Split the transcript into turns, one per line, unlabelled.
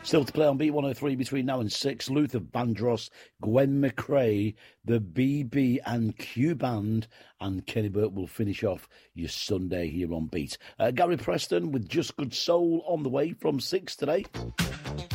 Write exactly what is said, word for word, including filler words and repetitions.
Still to play on Beat one oh three between now and six. Luther Vandross, Gwen McRae, the B B and Q Band, and Kenny Burke will finish off your Sunday here on Beat. Uh, Gary Preston with Just Good Soul on the way from six today.